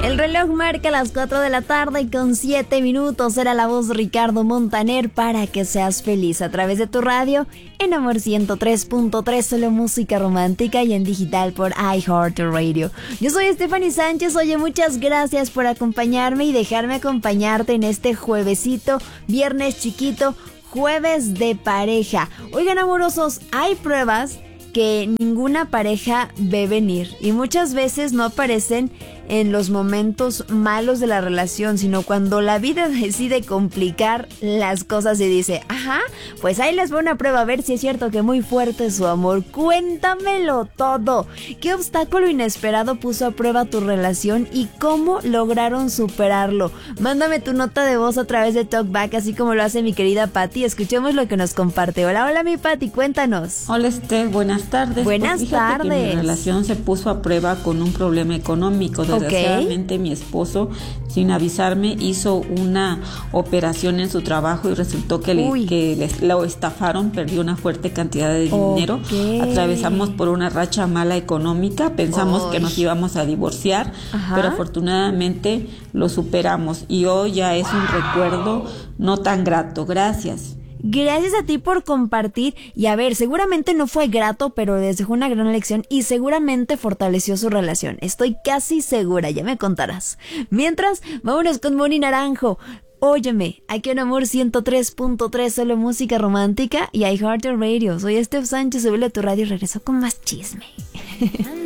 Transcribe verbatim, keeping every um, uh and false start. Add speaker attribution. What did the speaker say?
Speaker 1: El reloj marca las cuatro de la tarde y con siete minutos era la voz de Ricardo Montaner para que seas feliz a través de tu radio en Amor ciento tres punto tres, solo música romántica y en digital por iHeartRadio. Yo soy Stephanie Sánchez. Oye, muchas gracias por acompañarme y dejarme acompañarte en este juevesito, viernes chiquito, jueves de pareja. Oigan, amorosos, hay pruebas que ninguna pareja ve venir y muchas veces no aparecen en los momentos malos de la relación, sino cuando la vida decide complicar las cosas y dice, ajá, pues ahí les voy una prueba a ver si es cierto que muy fuerte es su amor. Cuéntamelo todo. ¿Qué obstáculo inesperado puso a prueba tu relación y cómo lograron superarlo? Mándame tu nota de voz a través de TalkBack, así como lo hace mi querida Patti. Escuchemos lo que nos comparte. Hola, hola mi Patti, cuéntanos.
Speaker 2: Hola Esther, buenas tardes.
Speaker 1: Buenas
Speaker 2: pues
Speaker 1: tardes.
Speaker 2: Que mi relación se puso a prueba con un problema económico. Desgraciadamente, okay, mi esposo, sin avisarme, hizo una operación en su trabajo y resultó que, le, que les, lo estafaron, perdió una fuerte cantidad de dinero. Okay. Atravesamos por una racha mala económica, pensamos Oy. que nos íbamos a divorciar, Ajá. pero afortunadamente lo superamos y hoy ya es un recuerdo no tan grato. Gracias.
Speaker 1: Gracias a ti por compartir. Y a ver, seguramente no fue grato, pero les dejó una gran lección y seguramente fortaleció su relación. Estoy casi segura, ya me contarás. Mientras, vámonos con Moni Naranjo. Óyeme, aquí en Amor ciento tres punto tres, solo música romántica y iHeartRadio. Soy Steph Sánchez, súbele a tu radio y regreso con más chisme.